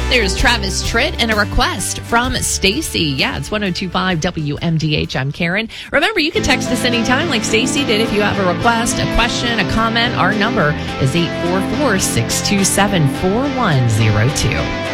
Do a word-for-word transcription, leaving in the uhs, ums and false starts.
There's Travis Tritt and a request from Stacy. Yeah, it's one oh two point five W M D H. I'm Karen. Remember, you can text us anytime like Stacy did if you have a request, a question, a comment. Our number is eight four four, six two seven, four one zero two.